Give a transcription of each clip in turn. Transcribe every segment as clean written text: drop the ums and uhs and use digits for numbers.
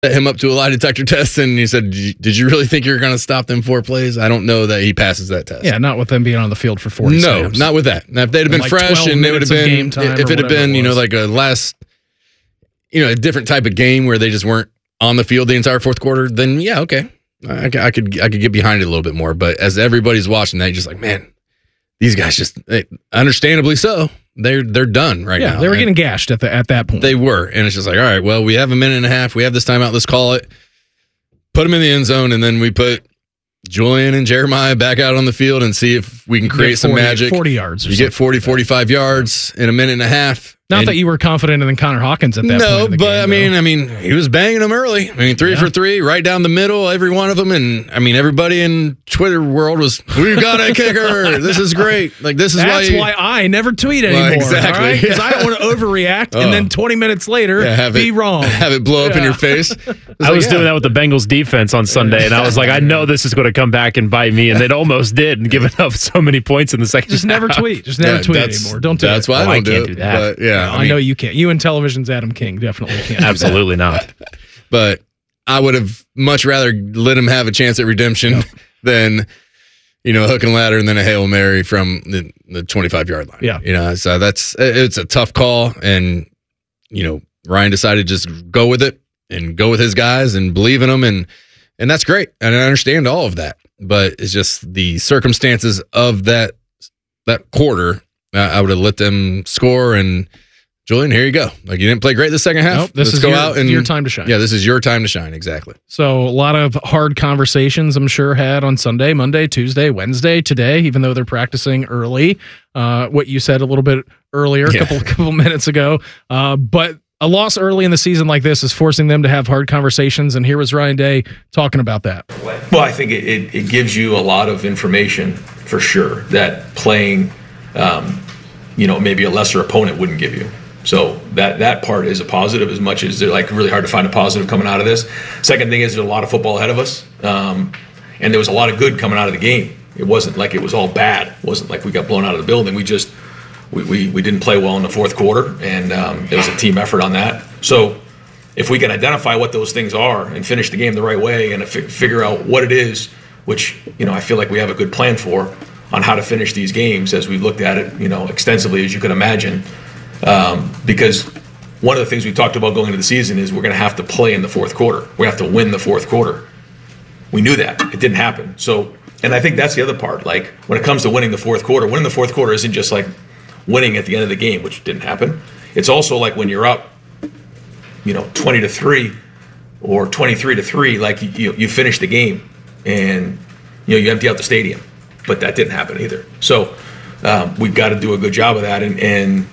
set him up to a lie detector test, and he said, did you really think you were going to stop them 4 plays? I don't know that he passes that test. Yeah, not with them being on the field for 40 snaps. No, not with that. Now, if they'd have been fresh and they would have been, if it had been, like a last, a different type of game where they just weren't on the field the entire fourth quarter, then yeah, okay. I could get behind it a little bit more. But as everybody's watching that, you're just like, man, these guys just, understandably so, they're done right now. Yeah, they were getting gashed at that point. They were, and it's just like, all right, well, we have a minute and a half. We have this timeout. Let's call it. Put them in the end zone, and then we put Julian and Jeremiah back out on the field and see if we can create some magic. 40 yards. You get 40, 45 yards in a minute and a half. Not that you were confident in Connor Hawkins at that point. No, but game, I mean, he was banging them early. I mean, 3 for 3, right down the middle, every one of them. And I mean, everybody in Twitter world was, "We've got a kicker. This is great." Like that's why I never tweet anymore. Exactly, because I don't want to overreact and then 20 minutes later be wrong. Have it blow up in your face. I was doing that with the Bengals defense on Sunday, and I was like, I know this is going to come back and bite me, and it almost did, and giving up so many points in the second. Just never tweet. Just never tweet anymore. Don't do That's why I can't do that. But yeah, I know you can't. You and television's Adam King definitely can't. Absolutely not. But I would have much rather let him have a chance at redemption than, hook and ladder and then a Hail Mary from the 25-yard line. Yeah. So it's a tough call. And, Ryan decided to just go with it and go with his guys and believe in them. And that's great. And I understand all of that. But it's just the circumstances of that quarter. I would have let them score, and Julian, here you go. Like, you didn't play great the second half. Nope, this is your time to shine. Yeah, this is your time to shine. Exactly. So a lot of hard conversations, I'm sure, had on Sunday, Monday, Tuesday, Wednesday, today, even though they're practicing early. What you said a little bit earlier, a couple minutes ago. But a loss early in the season like this is forcing them to have hard conversations. And here was Ryan Day talking about that. Well, I think it gives you a lot of information for sure that playing, maybe a lesser opponent wouldn't give you. So that part is a positive, as much as they're like really hard to find a positive coming out of this. Second thing is there's a lot of football ahead of us, and there was a lot of good coming out of the game. It wasn't like it was all bad. It wasn't like we got blown out of the building. We just we didn't play well in the fourth quarter, and it was a team effort on that. So if we can identify what those things are and finish the game the right way and figure out what it is, which I feel like we have a good plan for on how to finish these games, as we've looked at it extensively, as you can imagine. Because one of the things we talked about going into the season is we're going to have to play in the fourth quarter. We have to win the fourth quarter. We knew that. It didn't happen. So, and I think that's the other part. Like, when it comes to winning the fourth quarter isn't just like winning at the end of the game, which didn't happen. It's also like when you're up, 20-3 or 23-3, like you finish the game and, you empty out the stadium. But that didn't happen either. So we've got to do a good job of that. And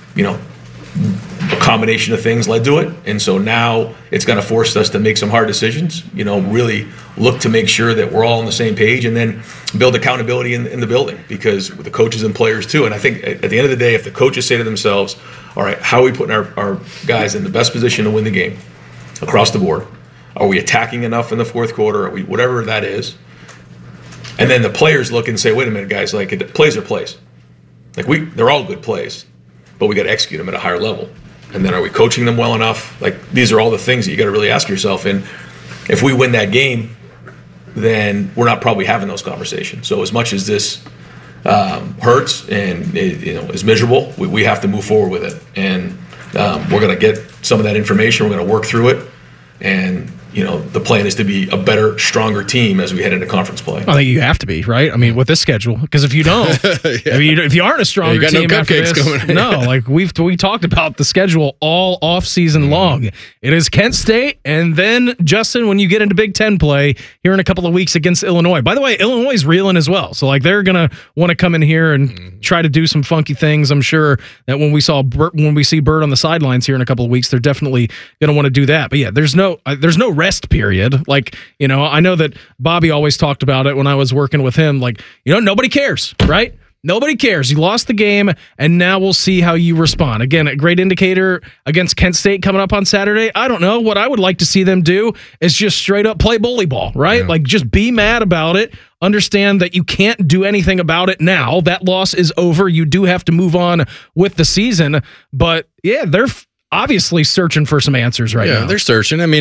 a combination of things led to it. And so now it's going to force us to make some hard decisions, really look to make sure that we're all on the same page, and then build accountability in the building, because with the coaches and players too. And I think at the end of the day, if the coaches say to themselves, all right, how are we putting our guys in the best position to win the game across the board? Are we attacking enough in the fourth quarter? Are we, whatever that is? And then the players look and say, wait a minute, guys, like, plays are plays. Like, they're all good plays, but we got to execute them at a higher level. And then are we coaching them well enough? Like, these are all the things that you got to really ask yourself. And if we win that game, then we're not probably having those conversations. So as much as this hurts and is miserable, we have to move forward with it. And we're going to get some of that information. We're going to work through it. And the plan is to be a better, stronger team as we head into conference play. I think you have to be, right? I mean, with this schedule, because if you don't, if you aren't a stronger got team no after cupcakes this, going. no, like we talked about the schedule all off season long. It is Kent State, and then Justin, when you get into Big Ten play here in a couple of weeks against Illinois. By the way, Illinois is reeling as well, so like they're gonna want to come in here and try to do some funky things. I'm sure that when we see Bird on the sidelines here in a couple of weeks, they're definitely gonna want to do that. But yeah, there's no rest period. Like, I know that Bobby always talked about it when I was working with him. Like, nobody cares, right? Nobody cares. You lost the game, and now we'll see how you respond. Again, a great indicator against Kent State coming up on Saturday. I don't know. What I would like to see them do is just straight up play bully ball, right? Yeah. Like, just be mad about it. Understand that you can't do anything about it now. That loss is over. You do have to move on with the season. But, yeah, they're obviously searching for some answers right now. Yeah, they're searching. I mean,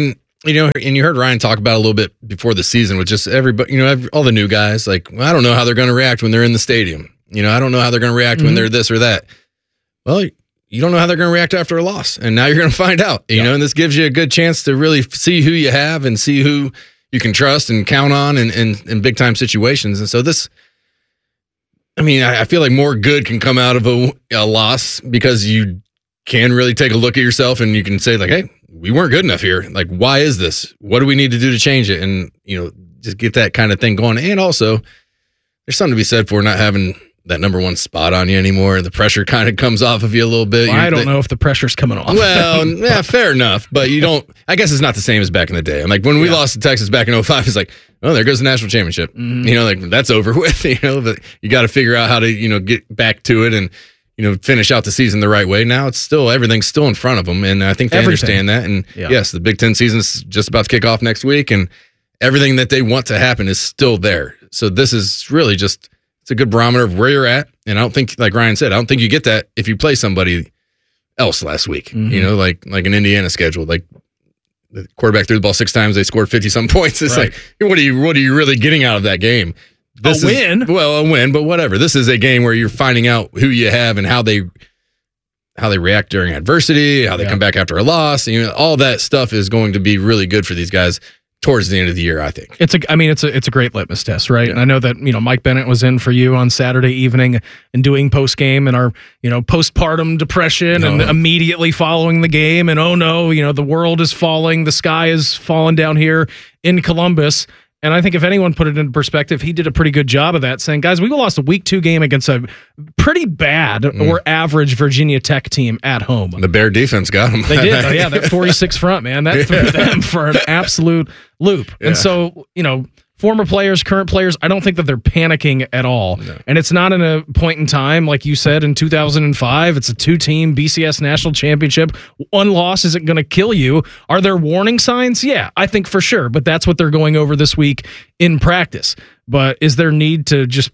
and you heard Ryan talk about it a little bit before the season with just everybody, all the new guys. Like, well, I don't know how they're going to react when they're in the stadium. I don't know how they're going to react when they're this or that. Well, you don't know how they're going to react after a loss, and now you're going to find out. And this gives you a good chance to really see who you have and see who you can trust and count on in big time situations. And so I feel like more good can come out of a loss because you can really take a look at yourself and you can say like, hey, we weren't good enough here. Like, why is this? What do we need to do to change it? And, just get that kind of thing going. And also, there's something to be said for not having that number one spot on you anymore. The pressure kind of comes off of you a little bit. Well, I don't know if the pressure's coming off. Well, yeah, fair enough. But I guess it's not the same as back in the day. I'm like, when we lost to Texas back in 2005, it's like, oh, there goes the national championship. Like that's over with, but you got to figure out how to, get back to it and, finish out the season the right way. Now everything's still in front of them. And I think they understand that. And yes, the Big Ten season's just about to kick off next week and everything that they want to happen is still there. So this is really just, it's a good barometer of where you're at. And I don't think, like Ryan said, I don't think you get that if you play somebody else last week, like an Indiana schedule. Like the quarterback threw the ball 6 times, they scored 50-some points. It's like, what are you really getting out of that game? A win, but whatever. This is a game where you're finding out who you have and how they react during adversity, how they come back after a loss. All that stuff is going to be really good for these guys towards the end of the year, I think. It's a great litmus test, right? Yeah. And I know that, Mike Bennett was in for you on Saturday evening and doing post game and our, postpartum depression and immediately following the game. And oh no, the world is falling. The sky is falling down here in Columbus. And I think if anyone put it in perspective, he did a pretty good job of that, saying, guys, we lost a week 2 game against a pretty bad or average Virginia Tech team at home. The Bear defense got them. They did. That 46 front, man, that threw them for an absolute loop. Yeah. And so, former players, current players, I don't think that they're panicking at all. No. And it's not in a point in time, like you said, in 2005. It's a 2-team BCS national championship. One loss isn't going to kill you. Are there warning signs? Yeah, I think for sure. But that's what they're going over this week in practice. But is there need to just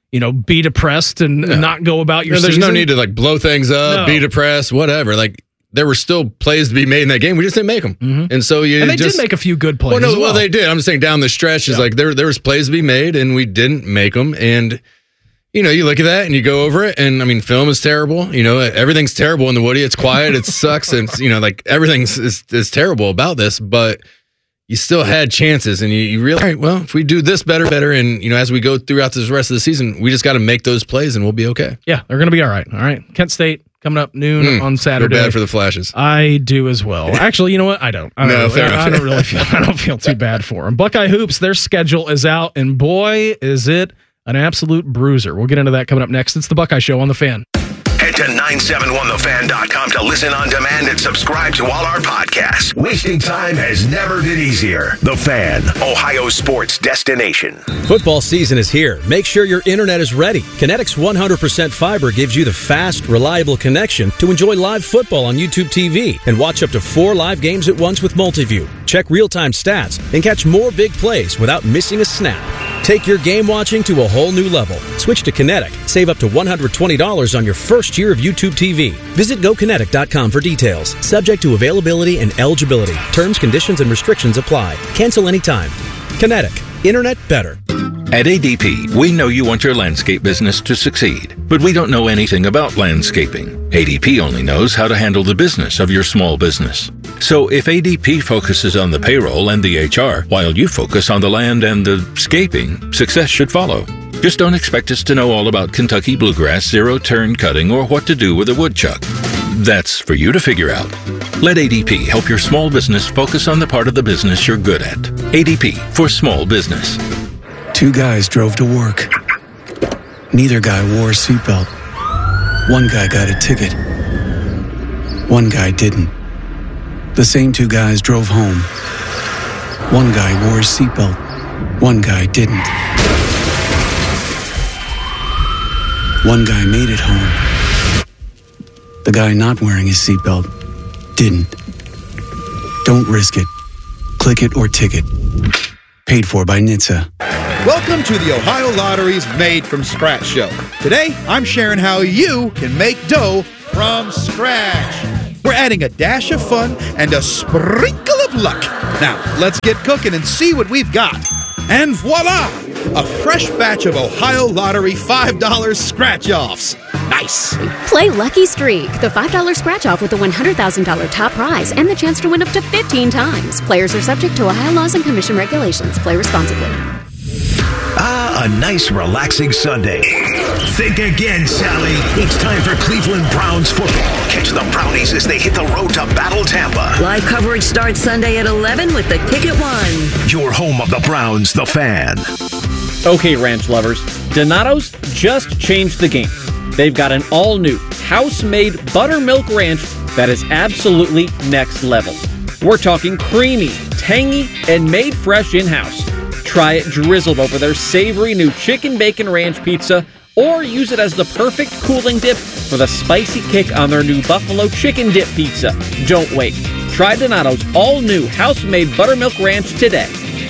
be depressed and not go about your season? There's no need to blow things up, be depressed, whatever. There were still plays to be made in that game. We just didn't make them. Mm-hmm. And so they did make a few good plays. Well, they did. I'm just saying down the stretch is there was plays to be made and we didn't make them. And, you look at that and you go over it and film is terrible. Everything's terrible in the Woody. It's quiet. It sucks. And, everything is terrible about this, but you still had chances and you realize, all right, well, if we do this better. And, as we go throughout this rest of the season, we just got to make those plays and we'll be okay. Yeah, they're going to be all right. All right. Kent State. Coming up noon on Saturday. Feel bad for the Flashes. I do as well. Actually, you know what? I don't. I don't feel too bad for them. Buckeye Hoops, their schedule is out, and boy, is it an absolute bruiser. We'll get into that coming up next. It's the Buckeye Show on The Fan. Head to 971thefan.com to listen on demand and subscribe to all our podcasts. Wasting time has never been easier. The Fan, Ohio sports destination. Football season is here. Make sure your internet is ready. Kinetic's 100% fiber gives you the fast, reliable connection to enjoy live football on YouTube TV and watch up to 4 live games at once with Multiview. Check real-time stats and catch more big plays without missing a snap. Take your game watching to a whole new level. Switch to Kinetic. Save up to $120 on your first year of YouTube TV. Visit GoKinetic.com for details. Subject to availability and eligibility. Terms, conditions, and restrictions apply. Cancel anytime. Kinetic. Internet better. At ADP, we know you want your landscape business to succeed, but we don't know anything about landscaping. ADP only knows how to handle the business of your small business. So if ADP focuses on the payroll and the HR, while you focus on the land and the scaping, success should follow. Just don't expect us to know all about Kentucky bluegrass, zero-turn cutting, or what to do with a woodchuck. That's for you to figure out. Let ADP help your small business focus on the part of the business you're good at. ADP for small business. 2 guys drove to work. Neither guy wore a seatbelt. One guy got a ticket. One guy didn't. The same 2 guys drove home. One guy wore his seatbelt. One guy didn't. One guy made it home. The guy not wearing his seatbelt didn't. Don't risk it. Click it or ticket. Paid for by NHTSA. Welcome to the Ohio Lottery's Made from Scratch show. Today, I'm sharing how you can make dough from scratch. We're adding a dash of fun and a sprinkle of luck. Now, let's get cooking and see what we've got. And voila! A fresh batch of Ohio Lottery $5 scratch-offs. Nice! Play Lucky Streak, the $5 scratch-off with a $100,000 top prize and the chance to win up to 15 times. Players are subject to Ohio laws and commission regulations. Play responsibly. A nice relaxing Sunday. Think again, Sally. It's time for Cleveland Browns football. Catch the Brownies as they hit the road to battle Tampa. Live coverage starts Sunday at 11 with the Ticket One. Your home of the Browns, The Fan. Okay, ranch lovers, Donato's just changed the game. They've got an all-new, house-made buttermilk ranch that is absolutely next level. We're talking creamy, tangy, and made fresh in-house. Try it drizzled over their savory new chicken bacon ranch pizza, or use it as the perfect cooling dip for the spicy kick on their new buffalo chicken dip pizza. Don't wait. Try Donato's all-new house-made buttermilk ranch today.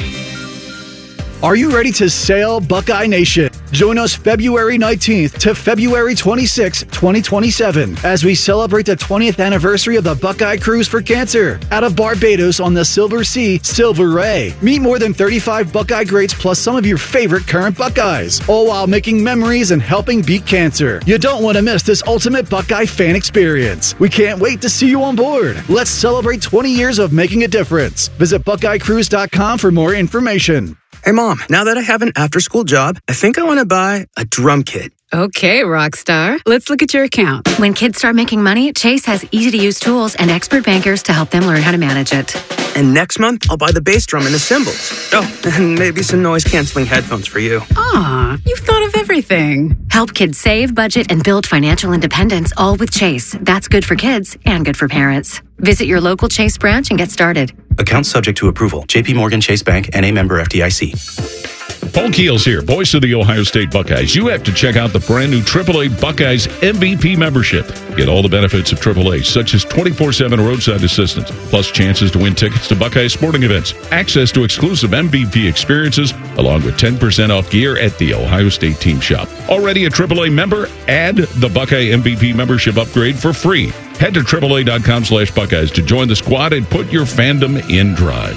Are you ready to sail, Buckeye Nation? Join us February 19th to February 26th, 2027, as we celebrate the 20th anniversary of the Buckeye Cruise for Cancer out of Barbados on the Silver Sea, Silver Ray. Meet more than 35 Buckeye greats plus some of your favorite current Buckeyes, all while making memories and helping beat cancer. You don't want to miss this ultimate Buckeye fan experience. We can't wait to see you on board. Let's celebrate 20 years of making a difference. Visit BuckeyeCruise.com for more information. Hey, Mom, now that I have an after-school job, I think I want to buy a drum kit. Okay, Rockstar. Let's look at your account. When kids start making money, Chase has easy-to-use tools and expert bankers to help them learn how to manage it. And next month, I'll buy the bass drum and the cymbals. Oh, and maybe some noise-canceling headphones for you. Aw, you've thought of everything. Help kids save, budget, and build financial independence, all with Chase. That's good for kids and good for parents. Visit your local Chase branch and get started. Account subject to approval. J.P. Morgan Chase Bank, N.A. member FDIC. Paul Keels here, voice of the Ohio State Buckeyes. You have to check out the brand new AAA Buckeyes MVP membership. Get all the benefits of AAA, such as 24/7 roadside assistance, plus chances to win tickets to Buckeye sporting events, access to exclusive MVP experiences, along with 10% off gear at the Ohio State team shop. Already a AAA member? Add the Buckeye MVP membership upgrade for free. Head to AAA.com/Buckeyes to join the squad and put your fandom in drive.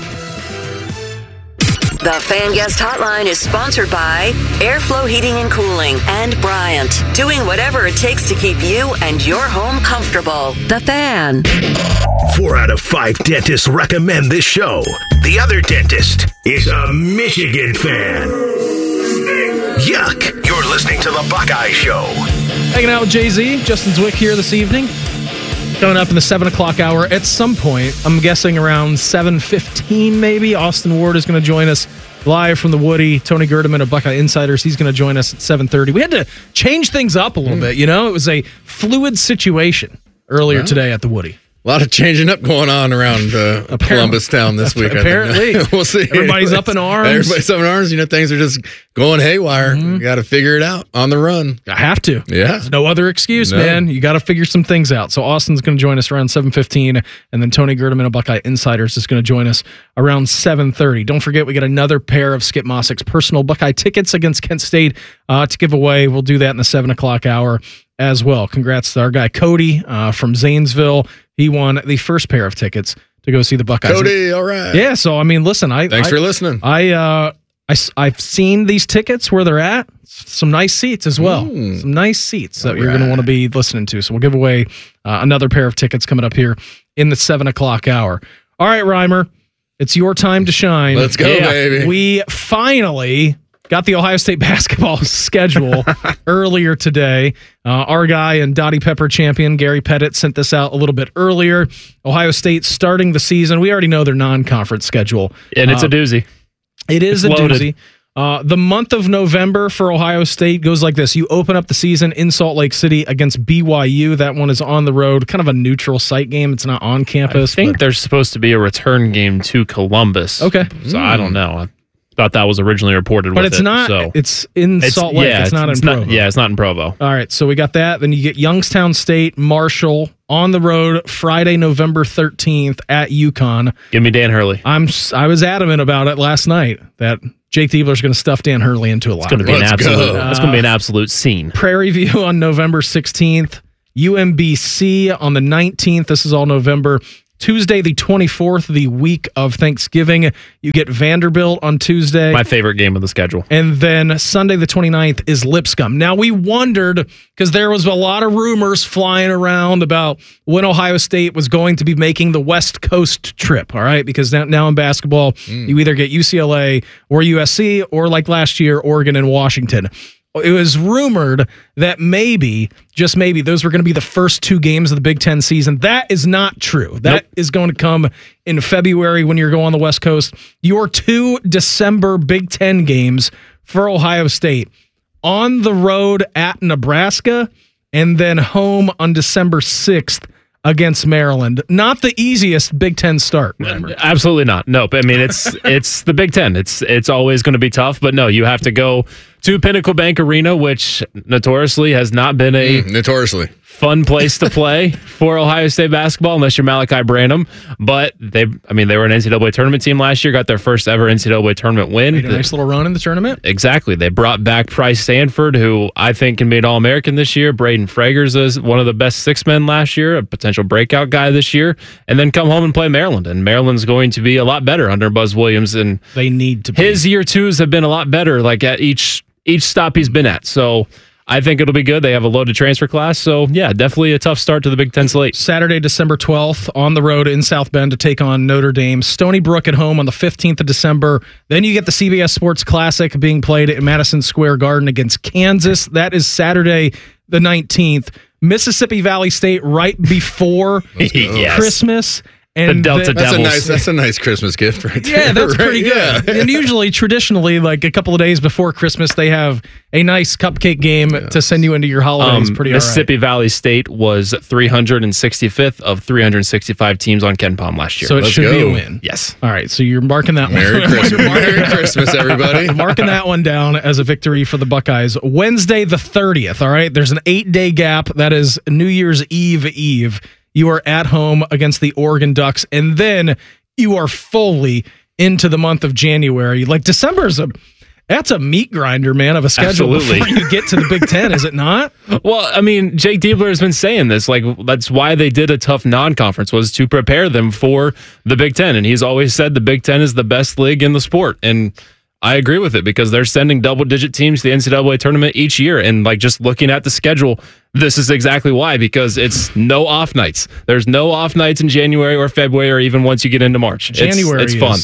The Fan Guest Hotline is sponsored by Airflow Heating and Cooling and Bryant, doing whatever it takes to keep you and your home comfortable. The Fan. 4 out of 5 dentists recommend this show. The other dentist is a Michigan fan. Yuck. You're listening to The Buckeye Show. Hanging out with Jay-Z. Justin Zwick here this evening. Coming up in the 7 o'clock hour at some point, I'm guessing around 7:15 maybe, Austin Ward is going to join us live from the Woody. Tony Gerdeman of Buckeye Insiders, he's going to join us at 7:30. We had to change things up a little bit, you know? It was a fluid situation earlier today at the Woody. A lot of changing up going on around Columbus town this week. Apparently. We'll see. Everybody's up in arms. Everybody's up in arms. You know, things are just going haywire. You got to figure it out on the run. I have to. Yeah. There's no other excuse, man. You got to figure some things out. So Austin's going to join us around 7:15, and then Tony Gerdeman of Buckeye Insiders is going to join us around 7:30. Don't forget, we got another pair of Skip Mossick's personal Buckeye tickets against Kent State to give away. We'll do that in the 7 o'clock hour as well. Congrats to our guy Cody from Zanesville. He won the first pair of tickets to go see the Buckeyes. Cody, all right. Yeah, so I mean, listen, thanks for listening. I've seen these tickets where they're at. Some nice seats as well. Some nice seats that you're going to want to be listening to. So we'll give away another pair of tickets coming up here in the 7 o'clock hour. All right, Reimer, it's your time to shine. Let's go, baby. We finally got the Ohio State basketball schedule earlier today. Our guy and Dottie Pepper champion, Gary Pettit, sent this out a little bit earlier. Ohio State starting the season. We already know their non-conference schedule. And it's a doozy. It is a doozy. The month of November for Ohio State goes like this. You open up the season in Salt Lake City against BYU. That one is on the road, kind of a neutral site game. It's not on campus. I think there's supposed to be a return game to Columbus. Okay. So I don't know. Thought that was originally reported, but it's not. So. It's in Salt Lake. Yeah, it's not in Provo. Yeah, it's not in Provo. All right, so we got that. Then you get Youngstown State, Marshall on the road Friday, November 13th at UConn. Give me Dan Hurley. I was adamant about it last night that Jake Diebler's going to stuff Dan Hurley into a lot. It's going to be an absolute scene. Prairie View on November 16th. UMBC on the 19th. This is all November. Tuesday, the 24th, the week of Thanksgiving, you get Vanderbilt on Tuesday. My favorite game of the schedule. And then Sunday, the 29th, is Lipscomb. Now, we wondered, because there was a lot of rumors flying around about when Ohio State was going to be making the West Coast trip, all right? Because now in basketball, you either get UCLA or USC, or like last year, Oregon and Washington. It was rumored that maybe, just maybe, those were going to be the first 2 games of the Big Ten season. That is not true. That is going to come in February when you're going on the West Coast. Your 2 December Big Ten games for Ohio State: on the road at Nebraska, and then home on December 6th against Maryland. Not the easiest Big Ten start. Absolutely not. Nope. I mean, it's the Big Ten. It's always going to be tough, but no, you have to go to Pinnacle Bank Arena, which notoriously has not been a fun place to play for Ohio State basketball, unless you're Malachi Branham. But they were an NCAA tournament team last year, got their first ever NCAA tournament win. Made a nice little run in the tournament. Exactly. They brought back Price Sanford, who I think can be an All-American this year. Braden Fragers is one of the best 6 men last year, a potential breakout guy this year, and then come home and play Maryland. And Maryland's going to be a lot better under Buzz Williams. And they need to be. His year 2s have been a lot better, like at each stop he's been at. So I think it'll be good. They have a loaded transfer class. So, yeah, definitely a tough start to the Big Ten slate. Saturday, December 12th, on the road in South Bend to take on Notre Dame. Stony Brook at home on the 15th of December. Then you get the CBS Sports Classic being played at Madison Square Garden against Kansas. That is Saturday, the 19th. Mississippi Valley State right before Christmas. And the Delta Devils. That's a nice Christmas gift right there. Yeah, that's pretty good. Yeah. And usually, traditionally, like a couple of days before Christmas, they have a nice cupcake game to send you into your holidays. Pretty Mississippi Valley State was 365th of 365 teams on KenPom last year. So it should be a win. Yes. All right, so you're marking that Merry one. Christmas. Merry Christmas, everybody. Marking that one down as a victory for the Buckeyes. Wednesday, the 30th, all right? There's an 8-day gap. That is New Year's Eve. You are at home against the Oregon Ducks, and then you are fully into the month of January. Like, December that's a meat grinder, man, of a schedule. Absolutely. Before you get to the Big Ten, is it not? Well, I mean, Jake Diebler has been saying this. Like, that's why they did a tough non-conference, was to prepare them for the Big Ten. And he's always said the Big Ten is the best league in the sport. And I agree with it, because they're sending double-digit teams to the NCAA tournament each year. And, like, just looking at the schedule, this is exactly why, because it's no off nights. There's no off nights in January or February, or even once you get into March. January it's fun.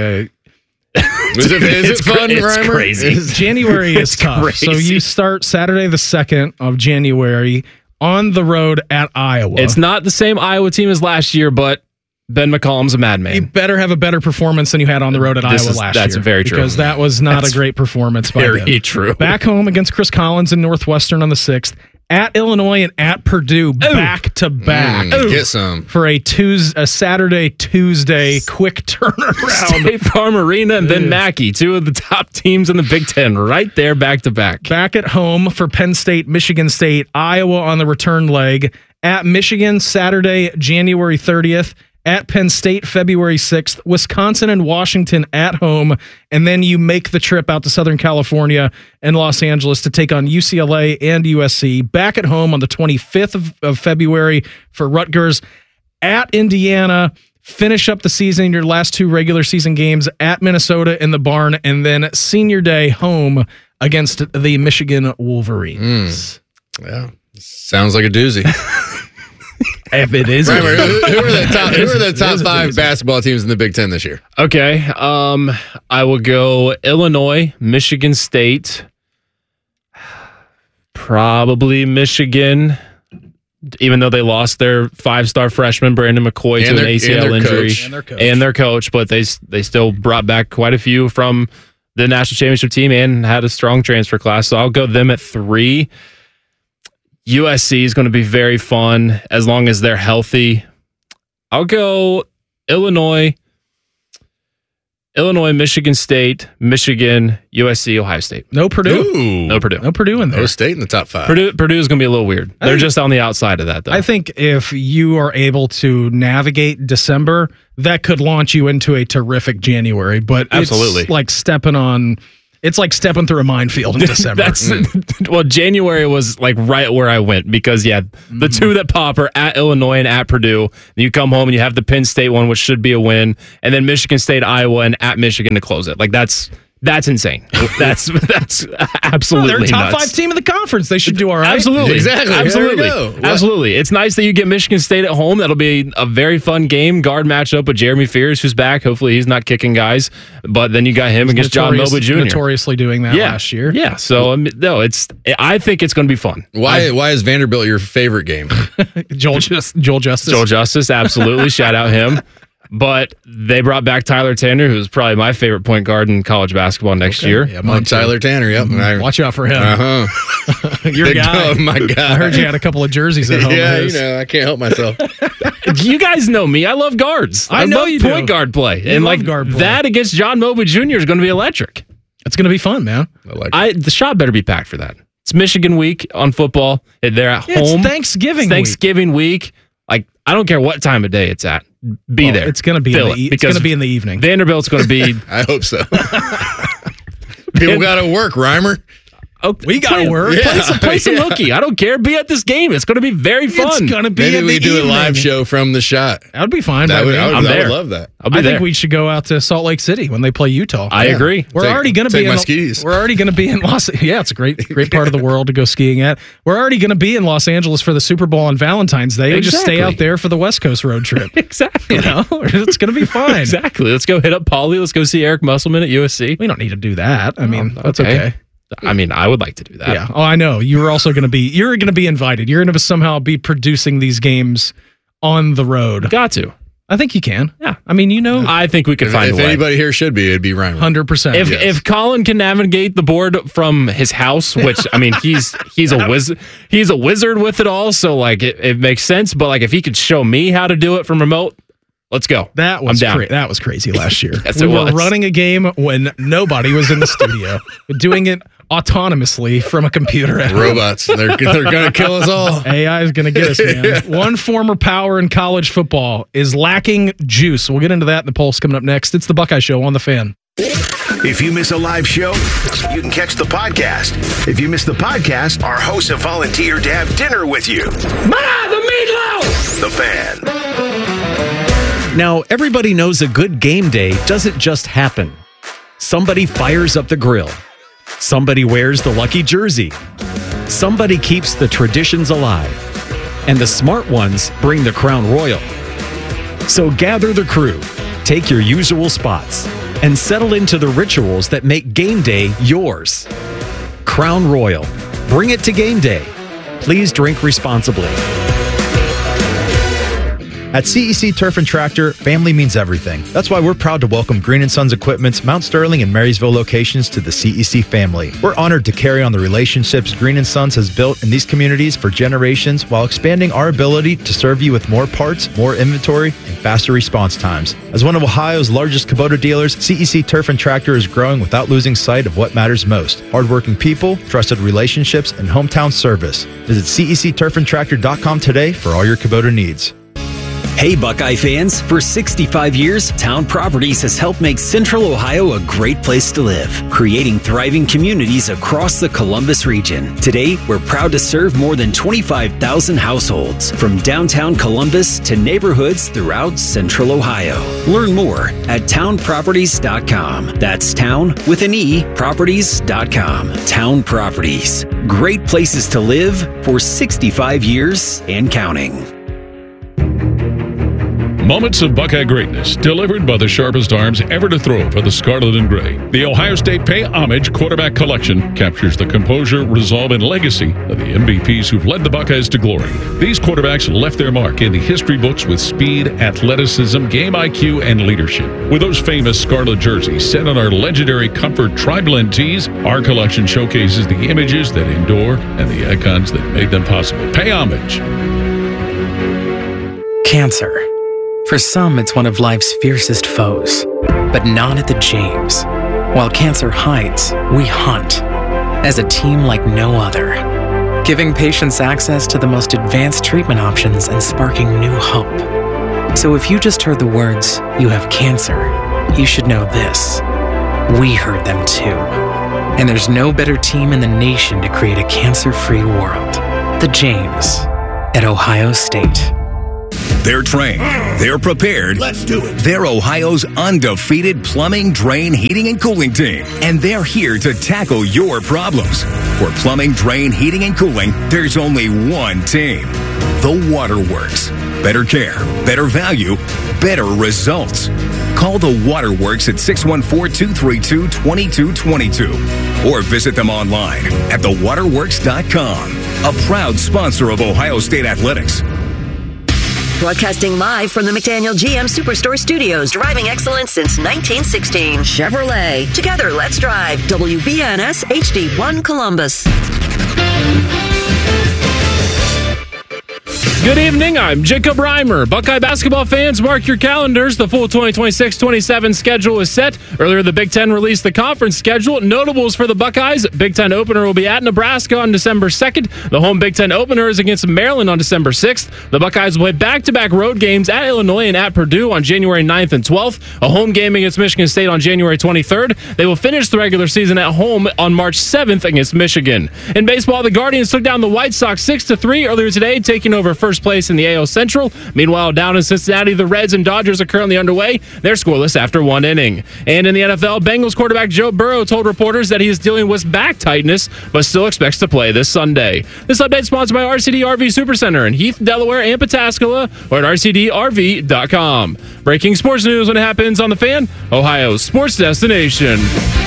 Is it fun, it's Reimer? crazy. January is tough. Crazy. So you start Saturday the 2nd of January on the road at Iowa. It's not the same Iowa team as last year, but Ben McCollum's a madman. You better have a better performance than you had on the road at Iowa last year. That's very true. Because that was not a great performance by them. Very true. Back home against Chris Collins in Northwestern on the 6th. At Illinois and at Purdue, back to back. Get some. For a Saturday, Tuesday quick turnaround. State Farm Arena and then Mackey, 2 of the top teams in the Big Ten, right there back to back. Back at home for Penn State, Michigan State, Iowa on the return leg. At Michigan, Saturday, January 30th. At Penn State, February 6th, Wisconsin and Washington at home, and then you make the trip out to Southern California and Los Angeles to take on UCLA and USC. Back at home on the 25th of February for Rutgers. At Indiana, finish up the season, your last 2 regular season games at Minnesota in the barn, and then senior day home against the Michigan Wolverines. Yeah, sounds like a doozy. If it is, who are the top 5 basketball teams in the Big Ten this year? Okay, I will go Illinois, Michigan State, probably Michigan, even though they lost their 5-star freshman Brandon McCoy to an ACL injury and their coach, but they still brought back quite a few from the national championship team and had a strong transfer class. So I'll go them at 3. USC is going to be very fun as long as they're healthy. I'll go Illinois, Michigan State, Michigan, USC, Ohio State. No Purdue. Ooh. No Purdue. No Purdue in there. No State in the top 5. Purdue is going to be a little weird. They're just on the outside of that, though. I think if you are able to navigate December, that could launch you into a terrific January. But absolutely, it's like stepping on. It's like stepping through a minefield in December. Well, January was like right where I went because, the two that pop are at Illinois and at Purdue. You come home and you have the Penn State one, which should be a win, and then Michigan State, Iowa, and at Michigan to close it. Like, that's insane. That's absolutely they're a top nuts. 5 team in the conference. They should do all right. Absolutely. Exactly. Absolutely. Absolutely. It's nice that you get Michigan State at home. That'll be a very fun game. Guard matchup with Jeremy Fears, who's back. Hopefully he's not kicking guys. But then you got him against John Mobley Jr. Notoriously doing that last year. Yeah. So, I think it's going to be fun. Why is Vanderbilt your favorite game? Joel Justice. Joel Justice, absolutely. Shout out him. But they brought back Tyler Tanner, who's probably my favorite point guard in college basketball next year. Yeah, Tyler Tanner. Yep. Watch out for him. Your Big guy. Dog, my guy. I heard you had a couple of jerseys at home. Yeah, I can't help myself. You guys know me. I love guards. I know love you point guard play. You love guard play. That against John Mobley Jr. is going to be electric. It's going to be fun, man. The shot better be packed for that. It's Michigan week on football. They're at home. It's Thanksgiving week. Like, I don't care what time of day it's at. Be there. It's going to be in the evening. Vanderbilt's going to be. I hope so. People got to work, Reimer. We got to work. Play some hooky. I don't care. Be at this game. It's going to be very fun. It's going to be Maybe in we the do evening. a live show from the shot. That would be fine. I would there. love that. I think we should go out to Salt Lake City when they play Utah. I agree. We're already going to be my skis. We're already going to be in Los. Yeah, it's a great part of the world to go skiing at. We're already going to be in Los Angeles for the Super Bowl on Valentine's Day. We just stay out there for the West Coast road trip. Exactly. It's going to be fine. Exactly. Let's go hit up Paulie. Let's go see Eric Musselman at USC. We don't need to do that. I mean, that's okay. I mean, I would like to do that. Yeah. Oh, I know. You're going to be invited. You're going to somehow be producing these games on the road. Got to. I think you can. Yeah. I mean, I think we could find a way. If anybody here should be, it'd be Ryan. 100%. If Colin can navigate the board from his house, which I mean, he's a wizard. He's a wizard with it all. So like, it makes sense. But like, if he could show me how to do it from remote, let's go. That was that was crazy last year. Yes, we were running a game when nobody was in the studio, doing it autonomously from a computer. Robots. They're going to kill us all. AI is going to get us, man. One former power in college football is lacking juice. We'll get into that in the Pulse coming up next. It's the Buckeye Show on The Fan. If you miss a live show, you can catch the podcast. If you miss the podcast, our hosts have volunteered to have dinner with you. The meatloaf! The Fan. Now, everybody knows a good game day doesn't just happen. Somebody fires up the grill. Somebody wears the lucky jersey. Somebody keeps the traditions alive. And the smart ones bring the Crown Royal. So gather the crew, take your usual spots, and settle into the rituals that make game day yours. Crown Royal. Bring it to game day. Please drink responsibly. At CEC Turf and Tractor, family means everything. That's why we're proud to welcome Green & Sons Equipment's Mount Sterling and Marysville locations to the CEC family. We're honored to carry on the relationships Green & Sons has built in these communities for generations while expanding our ability to serve you with more parts, more inventory, and faster response times. As one of Ohio's largest Kubota dealers, CEC Turf and Tractor is growing without losing sight of what matters most: hardworking people, trusted relationships, and hometown service. Visit CECTurfandTractor.com today for all your Kubota needs. Hey, Buckeye fans. For 65 years, Town Properties has helped make Central Ohio a great place to live, creating thriving communities across the Columbus region. Today, we're proud to serve more than 25,000 households, from downtown Columbus to neighborhoods throughout Central Ohio. Learn more at townproperties.com. That's town with an E, properties.com. Town Properties. Great places to live for 65 years and counting. Moments of Buckeye greatness delivered by the sharpest arms ever to throw for the Scarlet and Gray. The Ohio State Pay Homage Quarterback Collection captures the composure, resolve, and legacy of the MVPs who've led the Buckeyes to glory. These quarterbacks left their mark in the history books with speed, athleticism, game IQ, and leadership. With those famous Scarlet jerseys set on our legendary Comfort Tri-Blend tees, our collection showcases the images that endure and the icons that made them possible. Pay homage. Cancer. For some, it's one of life's fiercest foes, but not at the James. While cancer hides, we hunt as a team like no other, giving patients access to the most advanced treatment options and sparking new hope. So if you just heard the words, "you have cancer," you should know this. we heard them too. And there's no better team in the nation to create a cancer-free world. The James at Ohio State. They're trained. They're prepared. Let's do it. They're Ohio's undefeated plumbing, drain, heating, and cooling team. And they're here to tackle your problems. For plumbing, drain, heating, and cooling, there's only one team. The Waterworks. Better care, better value, better results. Call the Waterworks at 614-232-2222 or visit them online at thewaterworks.com. A proud sponsor of Ohio State Athletics. Broadcasting live from the McDaniel GM Superstore Studios, driving excellence since 1916. Chevrolet. Together, let's drive. WBNS HD1 Columbus. Good evening, I'm Jacob Reimer. Buckeye basketball fans, mark your calendars. The full 2026-27 schedule is set. Earlier, the Big Ten released the conference schedule. Notables for the Buckeyes: Big Ten opener will be at Nebraska on December 2nd. The home Big Ten opener is against Maryland on December 6th. The Buckeyes will play back-to-back road games at Illinois and at Purdue on January 9th and 12th. A home game against Michigan State on January 23rd. They will finish the regular season at home on March 7th against Michigan. In baseball, the Guardians took down the White Sox 6-3 earlier today, taking over first place in the AL Central. Meanwhile, down in Cincinnati, the Reds and Dodgers are currently underway. They're scoreless after one inning. And in the NFL, Bengals quarterback Joe Burrow told reporters that he is dealing with back tightness, but still expects to play this Sunday. This update is sponsored by RCD RV Supercenter in Heath, Delaware, and Pataskala, or at rcdrv.com. Breaking sports news when it happens on The Fan, Ohio's sports destination.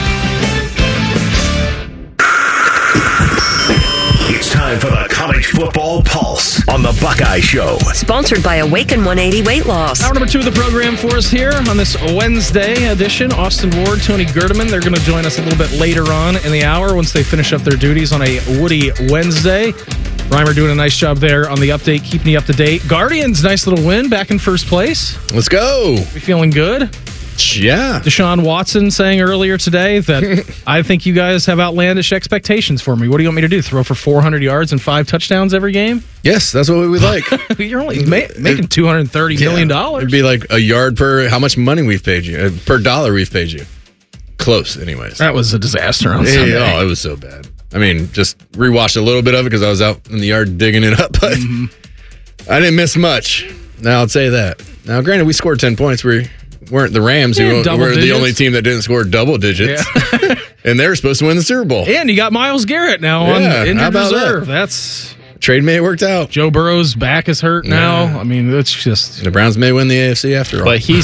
It's time for the College Football Pulse on the Buckeye Show. Sponsored by Awaken 180 Weight Loss. Hour number 2 of the program for us here on this Wednesday edition. Austin Ward, Tony Gerdeman, they're going to join us a little bit later on in the hour once they finish up their duties on a Woody Wednesday. Reimer doing a nice job there on the update, keeping you up to date. Guardians, nice little win, back in first place. Let's go. We feeling good? Yeah. Deshaun Watson saying earlier today that I think you guys have outlandish expectations for me. What do you want me to do? Throw for 400 yards and 5 touchdowns every game? Yes, that's what we would like. You're only making $230 million. It'd be like a yard per how much money we've paid you, per dollar we've paid you. Close, anyways. That was a disaster on Sunday. Oh, it was so bad. I mean, just rewatched a little bit of it because I was out in the yard digging it up, but I didn't miss much. Now, I'll say that. Now, granted, we scored 10 points. We weren't the Rams, who were the only team that didn't score double digits. Yeah. And they were supposed to win the Super Bowl. And you got Myles Garrett now on injured reserve. That's trade may have worked out. Joe Burrow's back is hurt now. I mean, it's just the Browns may win the AFC after all. But he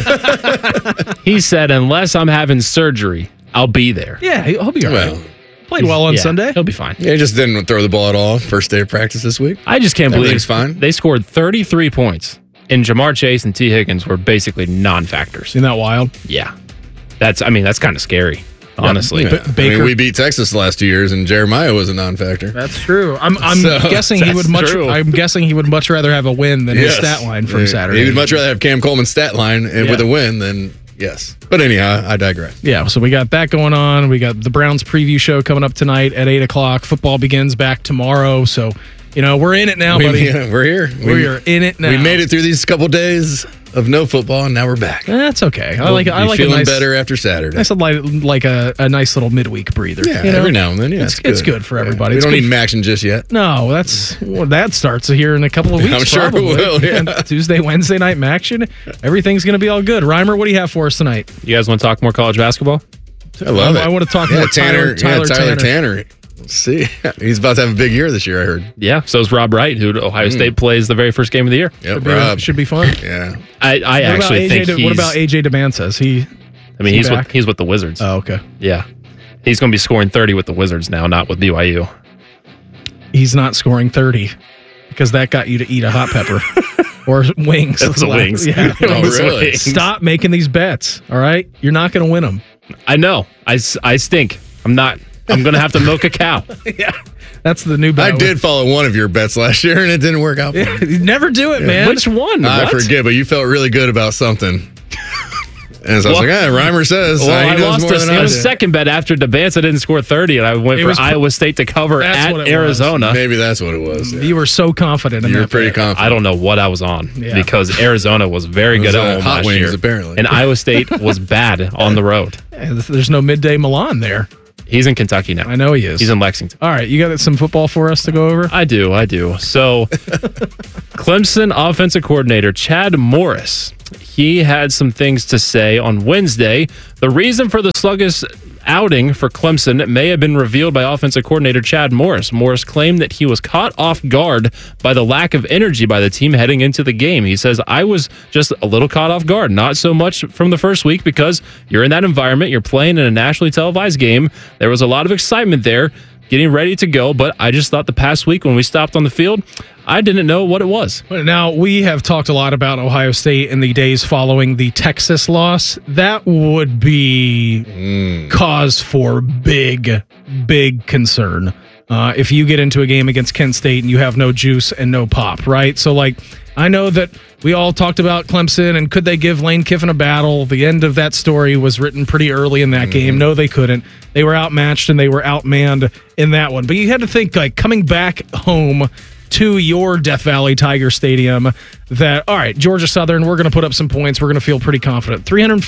said, unless I'm having surgery, I'll be there. Yeah, he'll be all right. Played well on Sunday. He'll be fine. Yeah, he just didn't throw the ball at all. First day of practice this week. I just can't believe fine. They scored 33 points. And Jamar Chase and T. Higgins were basically non-factors. Isn't that wild? Yeah. That's kind of scary, honestly. Yeah. I mean, we beat Texas the last 2 years, and Jeremiah was a non-factor. That's true. I'm guessing he would much rather have a win than his stat line from Saturday. He would much rather have Cam Coleman's stat line with a win than But anyhow, I digress. Yeah, so we got that going on. We got the Browns preview show coming up tonight at 8 o'clock. Football begins back tomorrow, so we're in it now, buddy. Yeah, we're here. We are in it now. We made it through these couple days of no football, and now we're back. That's okay. I like feeling better after Saturday. I said like a nice little midweek breather. Yeah, every now and then. Yeah, it's good for everybody. We don't need action just yet. No, that starts here in a couple of weeks. I'm sure probably. it will. Yeah. Tuesday, Wednesday night action. Everything's going to be all good. Reimer, what do you have for us tonight? You guys want to talk more college basketball? I love it. I want to talk more Tyler Tanner. Let's see. He's about to have a big year this year, I heard. Yeah, so is Rob Wright, who Ohio State plays the very first game of the year. Yep, Rob. Should be fun. Yeah. I actually think what about AJ DeMantis? He's with the Wizards. Oh, okay. Yeah. He's going to be scoring 30 with the Wizards now, not with BYU. He's not scoring 30 because that got you to eat a hot pepper. Or wings. It was wings. Yeah. Really? Wings. Stop making these bets, all right? You're not going to win them. I know. I stink. I'm going to have to milk a cow. Yeah. That's the new bet. I did follow one of your bets last year, and it didn't work out for me. You never do it, man. Which one? I forget, but you felt really good about something. And so I was like, Reimer says. Well, I lost a second bet after Debanza didn't score 30, and I went for Iowa State to cover at Arizona. Maybe that's what it was. You were so confident in that. You were pretty confident. I don't know what I was on because Arizona was very good at home hot last wings, year. Apparently. And Iowa State was bad on the road. There's no midday Milan there. He's in Kentucky now. I know he is. He's in Lexington. All right, you got some football for us to go over? I do. So, Clemson offensive coordinator Chad Morris, he had some things to say on Wednesday. The reason for the sluggish outing for Clemson may have been revealed by offensive coordinator Chad Morris. Morris claimed that he was caught off guard by the lack of energy by the team heading into the game. He says, I was just a little caught off guard, not so much from the first week because you're in that environment, you're playing in a nationally televised game. There was a lot of excitement there, getting ready to go, but I just thought the past week when we stopped on the field, I didn't know what it was. Now, we have talked a lot about Ohio State in the days following the Texas loss. That would be cause for big concern. If you get into a game against Kent State and you have no juice and no pop, right? So, I know that we all talked about Clemson and could they give Lane Kiffin a battle? The end of that story was written pretty early in that game. No, they couldn't. They were outmatched and they were outmanned in that one. But you had to think, coming back home to your Death Valley Tiger Stadium, that, all right, Georgia Southern, we're going to put up some points. We're going to feel pretty confident.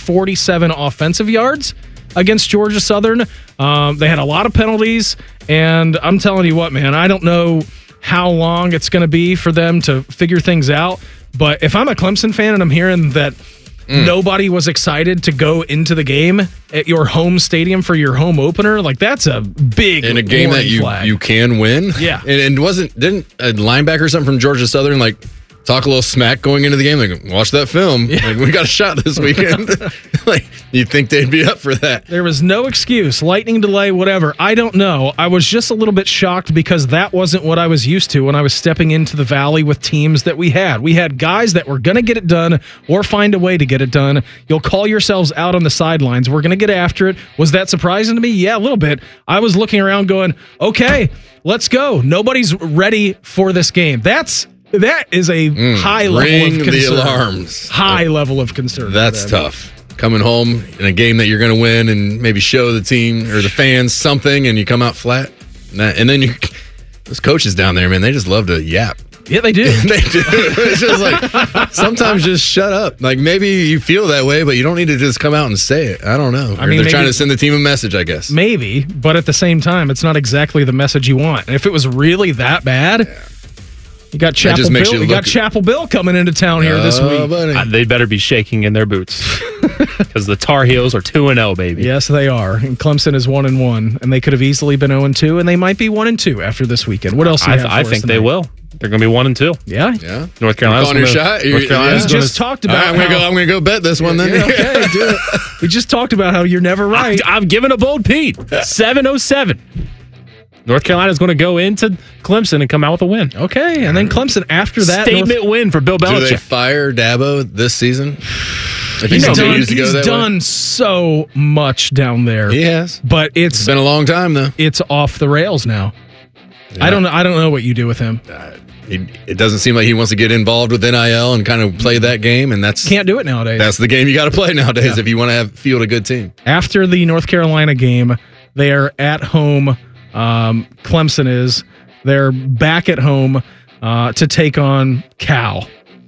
347 offensive yards against Georgia Southern. They had a lot of penalties, and I'm telling you what, man, I don't know how long it's going to be for them to figure things out, but if I'm a Clemson fan and I'm hearing that nobody was excited to go into the game at your home stadium for your home opener, that's a big in a game that you can win. Yeah, and didn't a linebacker or something from Georgia Southern talk a little smack going into the game? Watch that film. Yeah. We got a shot this weekend. You'd think they'd be up for that. There was no excuse. Lightning delay, whatever. I don't know. I was just a little bit shocked because that wasn't what I was used to when I was stepping into the Valley with teams that we had. We had guys that were going to get it done or find a way to get it done. You'll call yourselves out on the sidelines. We're going to get after it. Was that surprising to me? Yeah, a little bit. I was looking around going, okay, let's go. Nobody's ready for this game. That is a high level of concern. Ring the alarms. High level of concern. That's tough. Coming home in a game that you're going to win and maybe show the team or the fans something, and you come out flat. And then those coaches down there, man, they just love to yap. Yeah, they do. They do. It's just sometimes just shut up. Maybe you feel that way, but you don't need to just come out and say it. I don't know. They're trying to send the team a message, I guess. Maybe, but at the same time, it's not exactly the message you want. And if it was really that bad... Yeah. You got Chapel Bill. You got Chapel Bill coming into town here this week. They better be shaking in their boots because the Tar Heels are 2-0, baby. Yes, they are. And Clemson is 1-1, and they could have easily been 0-2, and they might be 1-2 after this weekend. What else? I think they will. They're going to be 1-2. Yeah. North Carolina's on your shot. We just talked about. Right, I'm going to go bet this one then. Yeah, okay, do it. We just talked about how you're never right. I'm giving a bold Pete. 7-07. North Carolina's going to go into Clemson and come out with a win. Okay, and then Clemson after that. Statement win for Bill Belichick. Do they fire Dabo this season? He's done so much down there. He has. But it's been a long time, though. It's off the rails now. Yeah. I don't know what you do with him. It doesn't seem like he wants to get involved with NIL and kind of play that game, and can't do it nowadays. That's the game you got to play nowadays if you want to field a good team. After the North Carolina game, they are at home. Clemson is. They're back at home to take on Cal.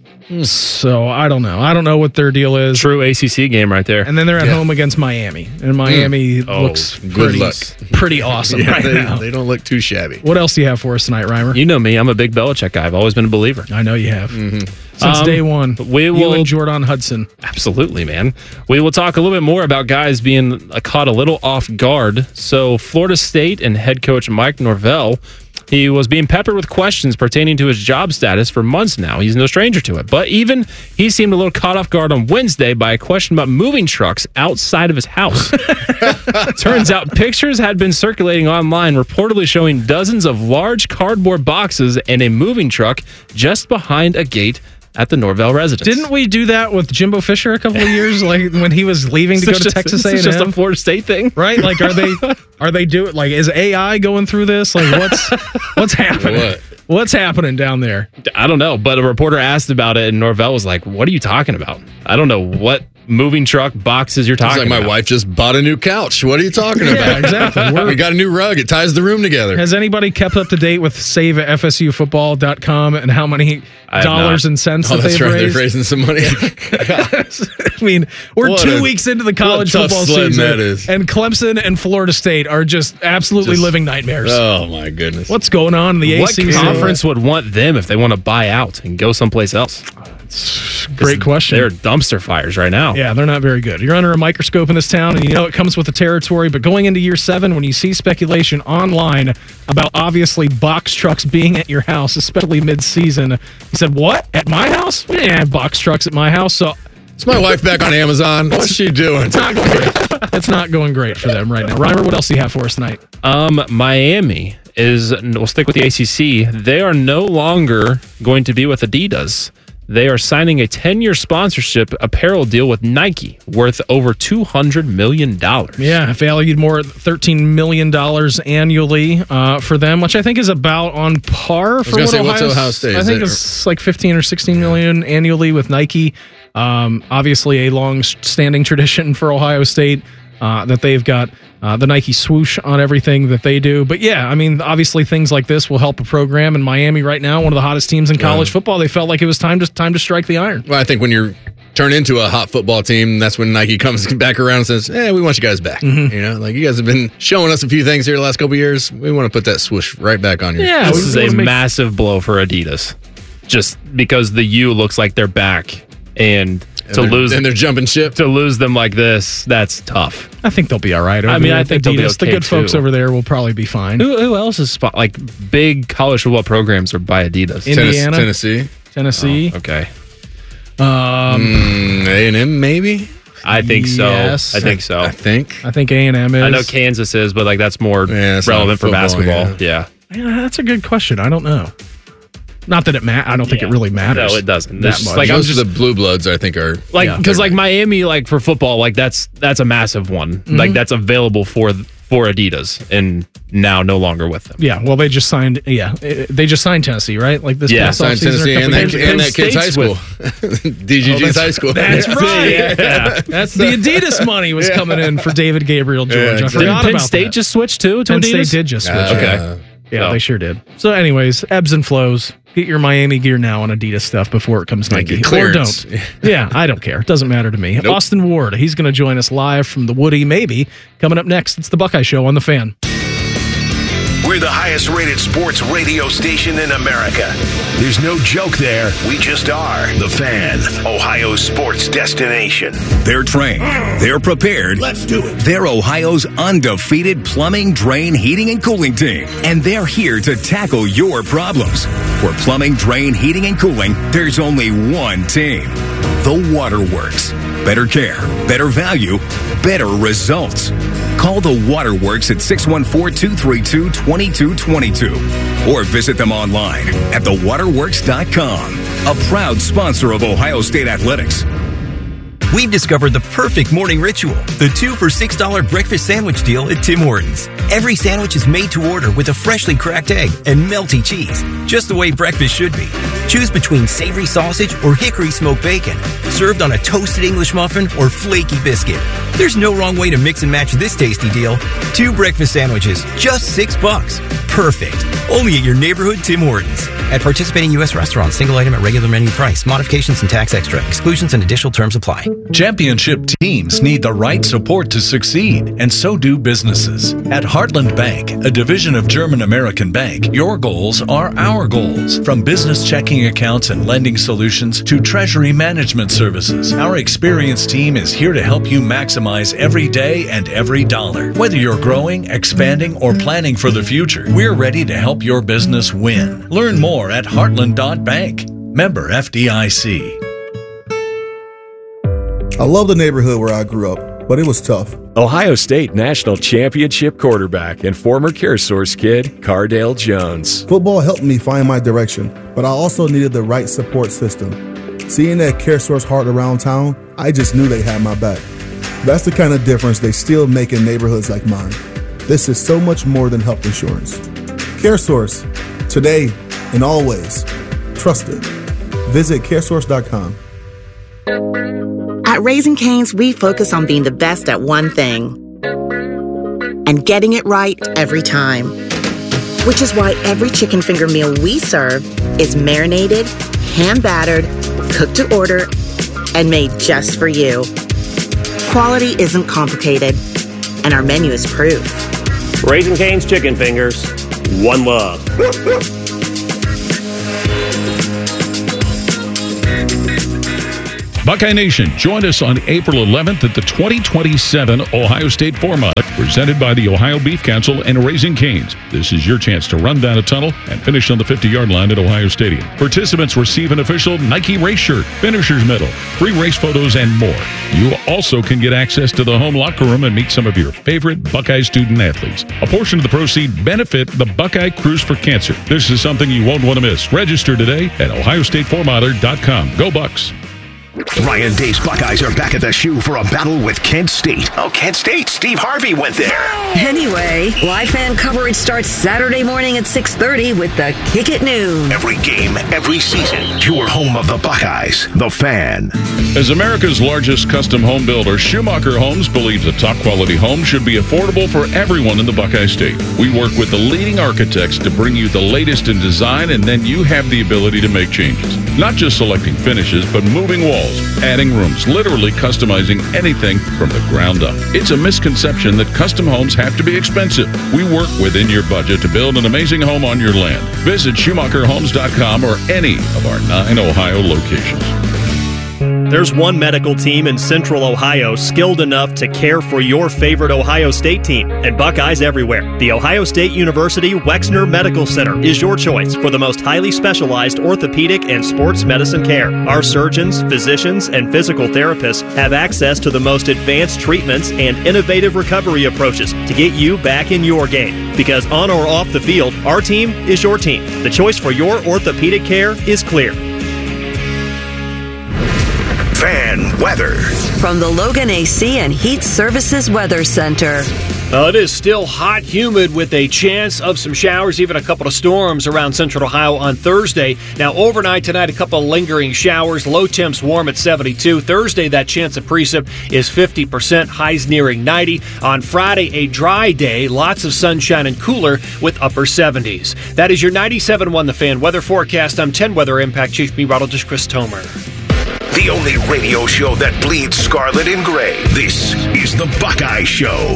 So I don't know. I don't know what their deal is. True ACC game right there. And then they're at home against Miami. And Miami looks pretty awesome now. They don't look too shabby. What else do you have for us tonight, Reimer? You know me. I'm a big Belichick guy. I've always been a believer. I know you have. Since day one. You and Jordan Hudson. Absolutely, man. We will talk a little bit more about guys being caught a little off guard. So Florida State and head coach Mike Norvell, he was being peppered with questions pertaining to his job status for months now. He's no stranger to it. But even he seemed a little caught off guard on Wednesday by a question about moving trucks outside of his house. Turns out pictures had been circulating online reportedly showing dozens of large cardboard boxes and a moving truck just behind a gate at the Norvell residence. Didn't we do that with Jimbo Fisher a couple of years, when he was leaving to go to Texas A&M? It's just a Florida State thing, right? Are they doing is AI going through this? What's happening? What's happening down there? I don't know, but a reporter asked about it, and Norvell was like, "What are you talking about? I don't know what moving truck boxes you're talking about." My wife just bought a new couch. What are you talking about? Yeah, exactly. We got a new rug. It ties the room together. Has anybody kept up to date with SaveFSUFootball.com and how many dollars and cents that they've raised? They're raising some money. I mean, we're 2 weeks into the college football season, that is. And Clemson and Florida State are just absolutely living nightmares. Oh, my goodness. What's going on in the ACC? What conference would want them if they want to buy out and go someplace else? Great question. They're dumpster fires right now. Yeah, they're not very good. You're under a microscope in this town, and you know it comes with the territory. But going into year 7, when you see speculation online about obviously box trucks being at your house, especially mid-season, you said, "What? At my house? We didn't have box trucks at my house." So, is my wife back on Amazon? What's she doing? It's not going great. It's not going great for them right now. Reimer, what else do you have for us tonight? Miami we'll stick with the ACC. They are no longer going to be with Adidas. They are signing a 10-year sponsorship apparel deal with Nike worth over $200 million. Yeah, valued more at $13 million annually for them, which I think is about on par for what Ohio State. I think it's like 15 or 16 million annually with Nike. Obviously, a long-standing tradition for Ohio State that they've got the Nike swoosh on everything that they do. But yeah, I mean, obviously things like this will help a program. In Miami right now, one of the hottest teams in college football, they felt like it was time to strike the iron. Well, I think when you're turned into a hot football team, that's when Nike comes back around and says, "Hey, we want you guys back." Mm-hmm. You know, like you guys have been showing us a few things here the last couple of years. We want to put that swoosh right back on you. Yeah, this is a massive blow for Adidas, just because the U looks like they're back and they're jumping ship. To lose them like this, that's tough. I think they'll be all right. I think Adidas, they'll be okay. The good folks over there will probably be fine. Who else is like big college football programs are by Adidas? Indiana, Tennessee. Oh, okay. A&M maybe. I think so. Yes. I think so. I think A&M is. I know Kansas is, but like that's more relevant for basketball. Yeah, that's a good question. I don't know. Not that I don't think it really matters. No, it doesn't. That much. Like most of the blue bloods, I think, are like because like Miami, like for football, like that's a massive one. Mm-hmm. Like that's available for Adidas, and now no longer with them. Yeah, well, they just signed. Yeah, they just signed Tennessee, right? Like this. Signed Tennessee and that kid's high school, DGG's high school. That's right. Yeah. That's the Adidas money was coming in for David Gabriel George. I forgot Penn about State that. just switched to Penn Adidas? State did just switch. Okay. Yeah, they sure did. So, anyways, ebbs and flows. Get your Miami gear now on Adidas stuff before it comes Nike. Or don't. Yeah, I don't care. It doesn't matter to me. Nope. Austin Ward, he's going to join us live from the Woody, maybe. Coming up next, it's the Buckeye Show on The Fan. We're the highest rated sports radio station in America. There's no joke there. We just are. The Fan, Ohio's sports destination. They're trained. They're prepared. Let's do it. They're Ohio's undefeated plumbing, drain, heating, and cooling team. And they're here to tackle your problems. For plumbing, drain, heating, and cooling, there's only one team. The Waterworks. Better care, better value, better results. Call the Waterworks at 614-232-2222 or visit them online at thewaterworks.com. A proud sponsor of Ohio State Athletics. We've discovered the perfect morning ritual, the 2 for $6 breakfast sandwich deal at Tim Hortons. Every sandwich is made to order with a freshly cracked egg and melty cheese, just the way breakfast should be. Choose between savory sausage or hickory smoked bacon, served on a toasted English muffin or flaky biscuit. There's no wrong way to mix and match this tasty deal. 2 breakfast sandwiches, just $6. Perfect. Only at your neighborhood Tim Hortons. At participating U.S. restaurants, single item at regular menu price. Modifications and tax extra. Exclusions and additional terms apply. Championship teams need the right support to succeed, and so do businesses. At Heartland Bank, a division of German American Bank, your goals are our goals. From business checking accounts and lending solutions to treasury management services, our experienced team is here to help you maximize every day and every dollar. Whether you're growing, expanding, or planning for the future, we're ready to help your business win. Learn more at heartland.bank. Member FDIC. I love the neighborhood where I grew up, but it was tough. Ohio State National Championship quarterback and former CareSource kid, Cardale Jones. Football helped me find my direction, but I also needed the right support system. Seeing that CareSource heart around town, I just knew they had my back. That's the kind of difference they still make in neighborhoods like mine. This is so much more than health insurance. CareSource. Today, and always trusted. Visit CareSource.com. At Raising Cane's, we focus on being the best at one thing and getting it right every time. Which is why every chicken finger meal we serve is marinated, hand-battered, cooked to order, and made just for you. Quality isn't complicated, and our menu is proof. Raising Cane's Chicken Fingers, one love. Buckeye Nation, join us on April 11th at the 2027 Ohio State 4-Mile, presented by the Ohio Beef Council and Raising Cane's. This is your chance to run down a tunnel and finish on the 50-yard line at Ohio Stadium. Participants receive an official Nike race shirt, finisher's medal, free race photos, and more. You also can get access to the home locker room and meet some of your favorite Buckeye student athletes. A portion of the proceeds benefit the Buckeye Cruise for Cancer. This is something you won't want to miss. Register today at OhioState4Miler.com. Go Bucks! Ryan Day's Buckeyes are back at the shoe for a battle with Kent State. Oh, Kent State. Steve Harvey went there. Anyway, live fan coverage starts Saturday morning at 6:30 with the Kick at Noon. Every game, every season, your home of the Buckeyes, The Fan. As America's largest custom home builder, Schumacher Homes believes a top-quality home should be affordable for everyone in the Buckeye State. We work with the leading architects to bring you the latest in design, and then you have the ability to make changes. Not just selecting finishes, but moving walls, adding rooms, literally customizing anything from the ground up. It's a misconception that custom homes have to be expensive. We work within your budget to build an amazing home on your land. Visit SchumacherHomes.com or any of our 9 Ohio locations. There's one medical team in Central Ohio skilled enough to care for your favorite Ohio State team, and Buckeyes everywhere. The Ohio State University Wexner Medical Center is your choice for the most highly specialized orthopedic and sports medicine care. Our surgeons, physicians, and physical therapists have access to the most advanced treatments and innovative recovery approaches to get you back in your game. Because on or off the field, our team is your team. The choice for your orthopedic care is clear. Fan weather from the Logan AC and Heat Services Weather Center. Well, it is still hot, humid with a chance of some showers, even a couple of storms around Central Ohio on Thursday. Now, overnight tonight, a couple of lingering showers. Low temps warm at 72. Thursday, that chance of precip is 50%, highs nearing 90. On Friday, a dry day, lots of sunshine and cooler with upper 70s. That is your 97.1 The Fan weather forecast. I'm 10 Weather Impact Chief Meteorologist Chris Tomer. The only radio show that bleeds scarlet and gray. This is the Buckeye Show.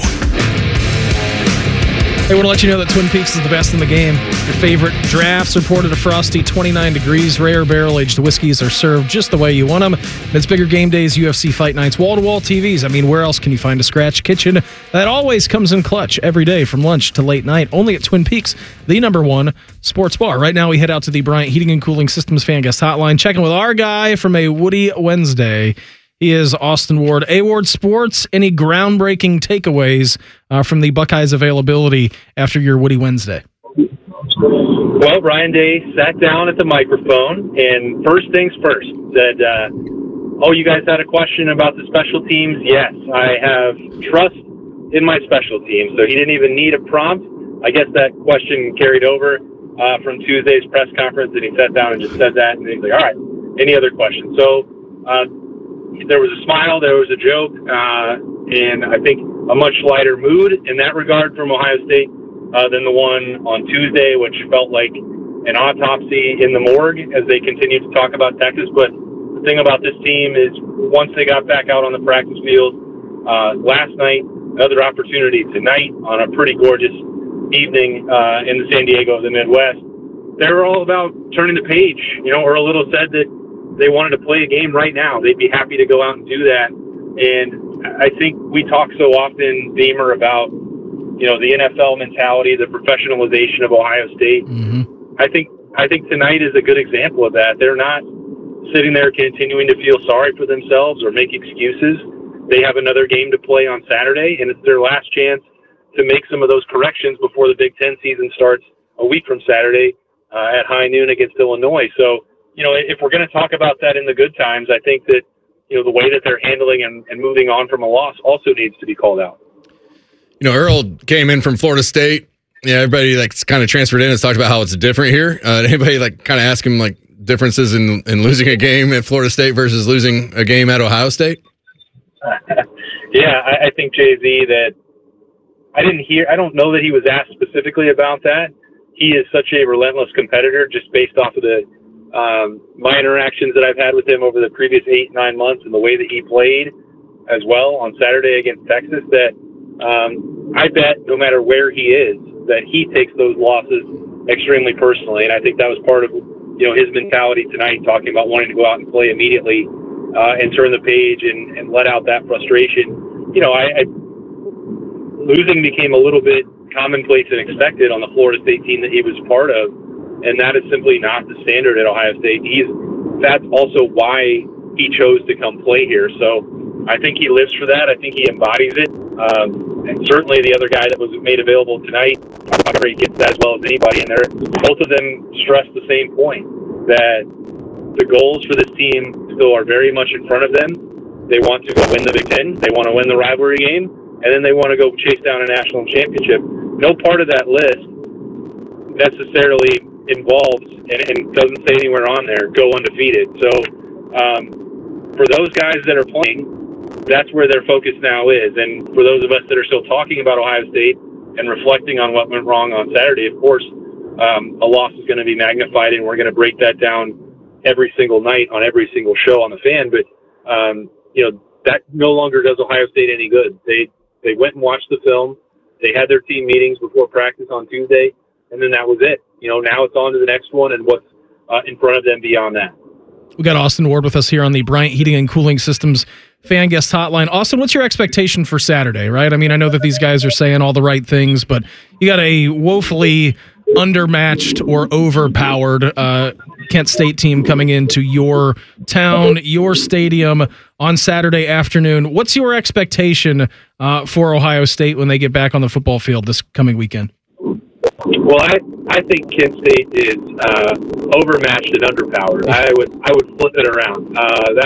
They want to let you know that Twin Peaks is the best in the game. Your favorite drafts reported a frosty 29 degrees. Rare barrel-aged whiskeys are served just the way you want them. And it's bigger game days, UFC fight nights, wall-to-wall TVs. I mean, where else can you find a scratch kitchen that always comes in clutch every day from lunch to late night? Only at Twin Peaks, the #1 sports bar. Right now, we head out to the Bryant Heating and Cooling Systems fan guest hotline, checking with our guy from a Woody Wednesday. He is Austin Ward. A-Ward Sports, any groundbreaking takeaways from the Buckeyes availability after your Woody Wednesday? Well, Ryan Day sat down at the microphone, and first things first, said, you guys had a question about the special teams? Yes, I have trust in my special teams. So he didn't even need a prompt. I guess that question carried over from Tuesday's press conference, and he sat down and just said that, and he's like, all right, any other questions? So, there was a smile, there was a joke, and I think a much lighter mood in that regard from Ohio State than the one on Tuesday, which felt like an autopsy in the morgue as they continued to talk about Texas. But the thing about this team is once they got back out on the practice field last night, another opportunity tonight on a pretty gorgeous evening in the San Diego of the Midwest, they were all about turning the page. Earl Little said that they wanted to play a game right now. They'd be happy to go out and do that. And I think we talk so often, Beamer, about, the NFL mentality, the professionalization of Ohio State. Mm-hmm. I think tonight is a good example of that. They're not sitting there continuing to feel sorry for themselves or make excuses. They have another game to play on Saturday, and it's their last chance to make some of those corrections before the Big Ten season starts a week from Saturday at high noon against Illinois. So, if we're going to talk about that in the good times, I think that, the way that they're handling and moving on from a loss also needs to be called out. Earl came in from Florida State Yeah, everybody like kind of transferred in and talked about how it's different here. Anybody like kind of ask him like differences in losing a game at Florida State versus losing a game at Ohio State? Yeah, I think, Jay-Z, that I don't know that he was asked specifically about that. He is such a relentless competitor just based off of the my interactions that I've had with him over the previous 8-9 months and the way that he played as well on Saturday against Texas, that I bet no matter where he is, that he takes those losses extremely personally. And I think that was part of, his mentality tonight, talking about wanting to go out and play immediately and turn the page and let out that frustration. Losing became a little bit commonplace and expected on the Florida State team that he was part of, and that is simply not the standard at Ohio State. That's also why he chose to come play here. So I think he lives for that. I think he embodies it. And certainly the other guy that was made available tonight, he gets that as well as anybody. And both of them stress the same point, that the goals for this team still are very much in front of them. They want to go win the Big Ten. They want to win the rivalry game. And then they want to go chase down a national championship. No part of that list necessarily involves, and doesn't say anywhere on there, go undefeated. So for those guys that are playing, that's where their focus now is. And for those of us that are still talking about Ohio State and reflecting on what went wrong on Saturday, of course, a loss is going to be magnified, and we're going to break that down every single night on every single show on the Fan. But, that no longer does Ohio State any good. They went and watched the film. They had their team meetings before practice on Tuesday, and then that was it. Now it's on to the next one and what's in front of them beyond that. We got Austin Ward with us here on the Bryant Heating and Cooling Systems Fan Guest Hotline. Austin, what's your expectation for Saturday, right? I mean, I know that these guys are saying all the right things, but you got a woefully undermatched or overpowered Kent State team coming into your town, your stadium on Saturday afternoon. What's your expectation for Ohio State when they get back on the football field this coming weekend? Well, I think Kent State is overmatched and underpowered. I would flip it around.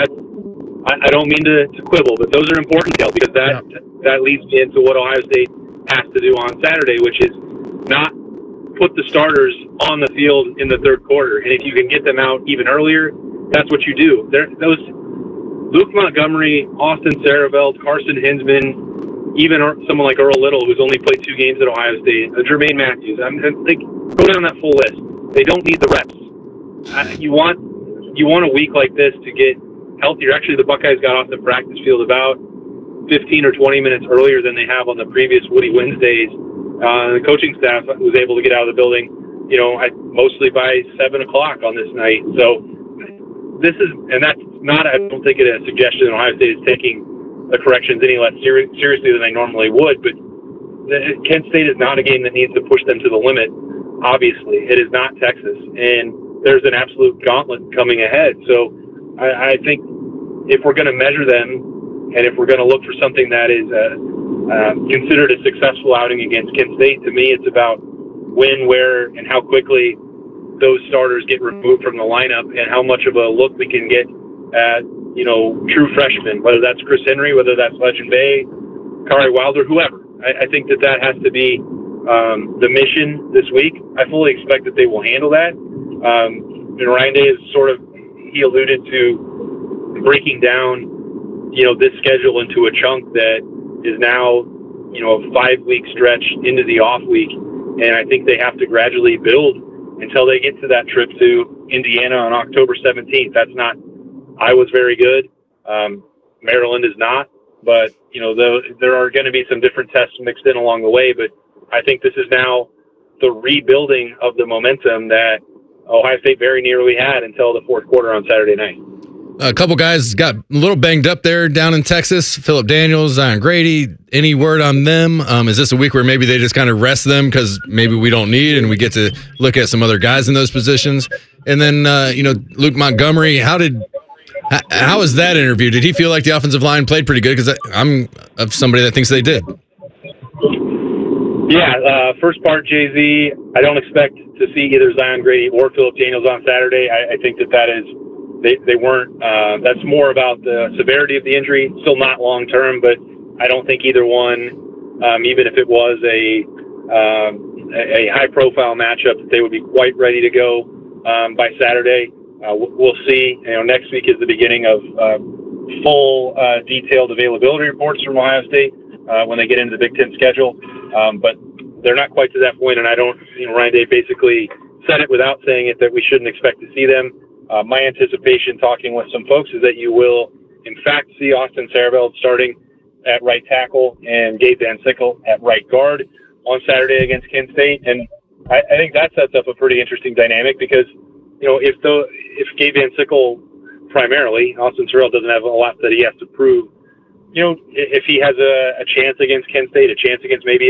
I don't mean to quibble, but those are important details, because that leads me into what Ohio State has to do on Saturday, which is not put the starters on the field in the third quarter. And if you can get them out even earlier, that's what you do. Those Luke Montgomery, Austin Saravelt, Carson Hinsman, even someone like Earl Little, who's only played 2 games at Ohio State, Jermaine Matthews. Go down that full list. They don't need the reps. You want a week like this to get healthier. Actually, the Buckeyes got off the practice field about 15 or 20 minutes earlier than they have on the previous Woody Wednesdays. The coaching staff was able to get out of the building, mostly by 7 o'clock on this night. So that's not, I don't think, a suggestion that Ohio State is taking the corrections any less seriously than they normally would. But Kent State is not a game that needs to push them to the limit. Obviously, it is not Texas, and there's an absolute gauntlet coming ahead. So I think if we're going to measure them, and if we're going to look for something that is considered a successful outing against Kent State, to me it's about when, where, and how quickly those starters get removed from the lineup, and how much of a look we can get at, true freshmen, whether that's Chris Henry, whether that's Legend Bay, Kari Wilder, whoever. I think that has to be the mission this week. I fully expect that they will handle that. And Ryan Day is he alluded to breaking down, this schedule into a chunk that is now, a 5-week stretch into the off week. And I think they have to gradually build until they get to that trip to Indiana on October 17th. That's not, Iowa's very good. Maryland is not, but, there are going to be some different tests mixed in along the way. But I think this is now the rebuilding of the momentum that Ohio State very nearly had until the fourth quarter on Saturday night. A couple guys got a little banged up there down in Texas. Phillip Daniels, Zion Grady. Any word on them? Is this a week where maybe they just kind of rest them because maybe we don't need, and we get to look at some other guys in those positions? And then, Luke Montgomery, how was that interview? Did he feel like the offensive line played pretty good? Because I'm of somebody that thinks they did. Yeah, first part, Jay-Z, I don't expect to see either Zion Grady or Phillip Daniels on Saturday. I think that is, they weren't, that's more about the severity of the injury, still not long-term, but I don't think either one, even if it was a a high-profile matchup that they would be quite ready to go by Saturday. We'll see. Next week is the beginning of full detailed availability reports from Ohio State when they get into the Big Ten schedule. But they're not quite to that point, and I don't. Ryan Day basically said it without saying it that we shouldn't expect to see them. My anticipation, talking with some folks, is that you will, in fact, see Austin Sareveld starting at right tackle and Gabe Van Sickle at right guard on Saturday against Kent State. And I think that sets up a pretty interesting dynamic because, if Gabe Van Sickle primarily, Austin Sareveld doesn't have a lot that he has to prove. If he has a chance against Kent State, a chance against maybe